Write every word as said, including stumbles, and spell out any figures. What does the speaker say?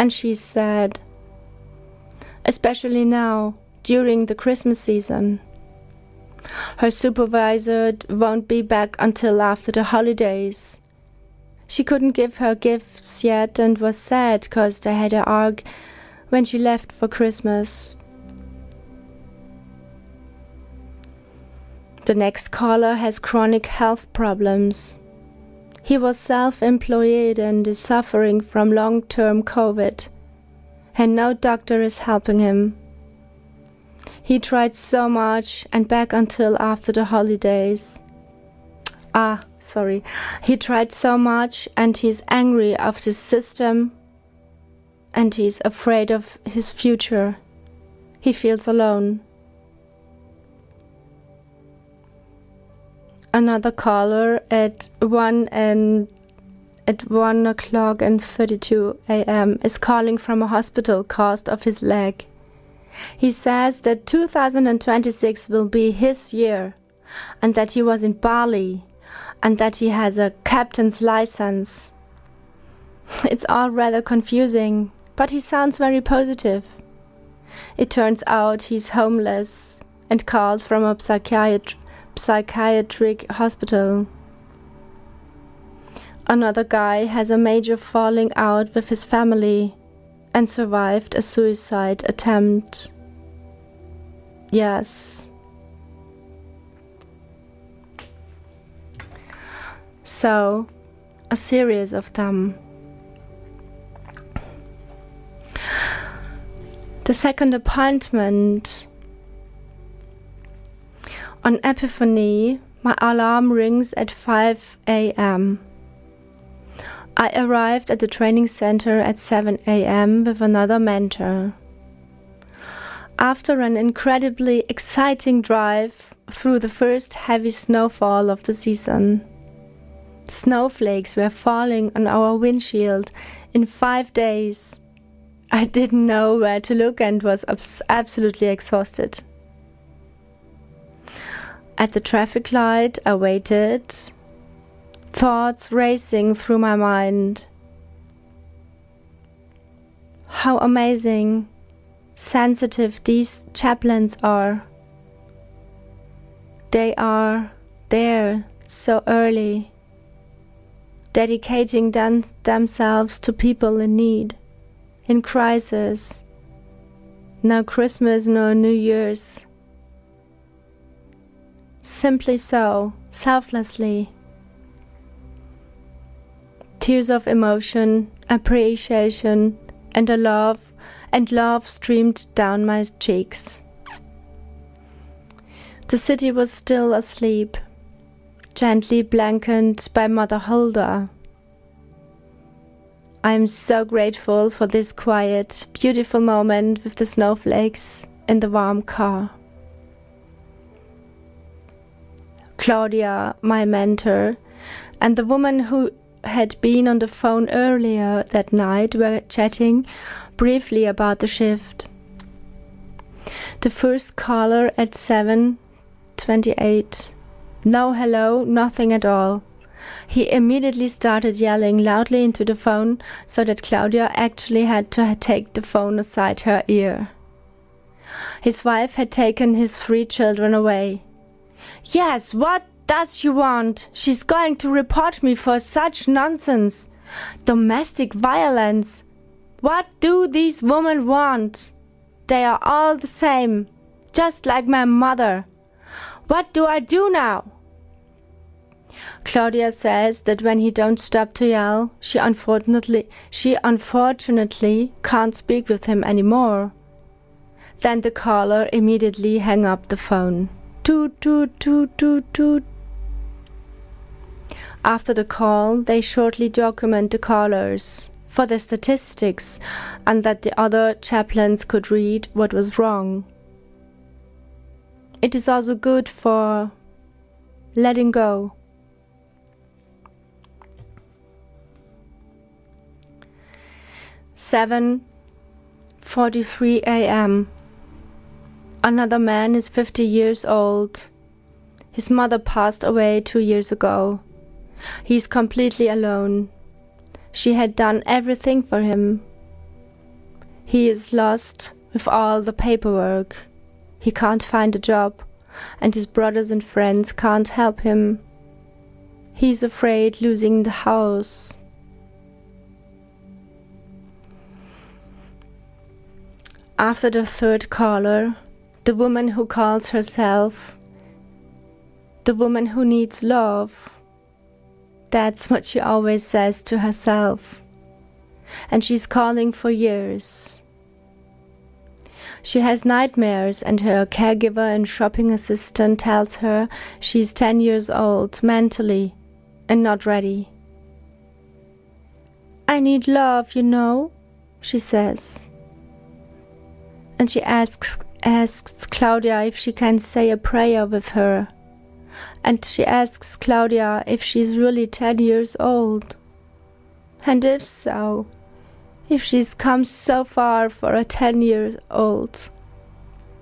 and she's sad. Especially now, during the Christmas season. Her supervisor won't be back until after the holidays. She couldn't give her gifts yet and was sad because they had an arg when she left for Christmas. The next caller has chronic health problems. He was self-employed and is suffering from long-term COVID, and no doctor is helping him. He tried so much and back until after the holidays. Ah, sorry. He tried so much and he's angry of the system and he's afraid of his future. He feels alone. Another caller at one and at one o'clock and thirty-two a.m. is calling from a hospital cast of his leg. He says that two thousand twenty-six will be his year and that he was in Bali and that he has a captain's license. It's all rather confusing, but he sounds very positive. It turns out he's homeless and called from a psychiatr- psychiatric hospital. Another guy has a major falling out with his family and survived a suicide attempt. Yes. So, a series of them. The second appointment. On Epiphany, my alarm rings at five a.m. I arrived at the training center at seven a.m. with another mentor. After an incredibly exciting drive through the first heavy snowfall of the season, snowflakes were falling on our windshield in five days. I didn't know where to look and was abs- absolutely exhausted. At the traffic light, I waited, thoughts racing through my mind. How amazing, sensitive these chaplains are. They are there so early, dedicating them, themselves to people in need, in crisis. No Christmas, no New Year's. Simply so, selflessly. Tears of emotion, appreciation, and a love, and love streamed down my cheeks. The city was still asleep, gently blanketed by Mother Hulda. I am so grateful for this quiet, beautiful moment with the snowflakes in the warm car. Claudia, my mentor, and the woman who had been on the phone earlier that night were chatting briefly about the shift. The first caller at seven twenty-eight. No hello, nothing at all. He immediately started yelling loudly into the phone so that Claudia actually had to take the phone aside her ear. His wife had taken his three children away. Yes, what does she want? She's going to report me for such nonsense. Domestic violence. What do these women want? They are all the same, just like my mother. What do I do now? Claudia says that when he don't stop to yell, she unfortunately, she unfortunately can't speak with him anymore. Then the caller immediately hung up the phone. Toot, toot, toot, toot, toot. After the call, they shortly document the callers for the statistics and that the other chaplains could read what was wrong. It is also good for letting go. seven forty-three a.m. Another man is fifty years old. His mother passed away two years ago. He is completely alone. She had done everything for him. He is lost with all the paperwork. He can't find a job, and his brothers and friends can't help him. He's afraid losing the house. After the third caller, the woman who calls herself the woman who needs love. That's what she always says to herself. And she's calling for years. She has nightmares, and her caregiver and shopping assistant tells her she's ten years old mentally and not ready. I need love, you know, she says. And she asks asks Claudia if she can say a prayer with her. And she asks Claudia if she's really ten years old. And if so, if she's come so far for a ten-year-old.